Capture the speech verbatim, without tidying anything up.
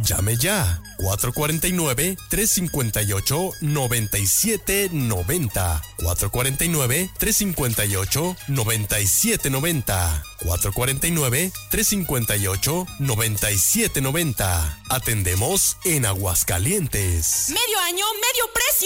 Llame ya. cuatro cuatro nueve, tres cinco ocho, nueve siete nueve cero. cuatro cuatro nueve, tres cinco ocho, nueve siete nueve cero. cuatro cuatro nueve, tres cinco ocho, nueve siete nueve cero. Atendemos en Aguascalientes. Medio año, medio precio.